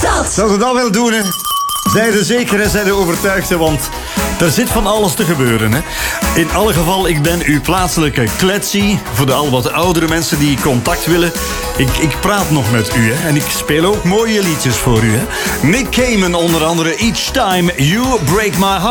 Stad. Zou ze dat wel doen, hè? Zij er zeker en zij er overtuigd, hè, want er zit van alles te gebeuren, hè. In alle geval, ik ben uw plaatselijke kletsie. Voor de al wat oudere mensen die contact willen. Ik praat nog met u, hè. En ik speel ook mooie liedjes voor u, hè. Nick Cayman onder andere, Each Time You Break My Heart.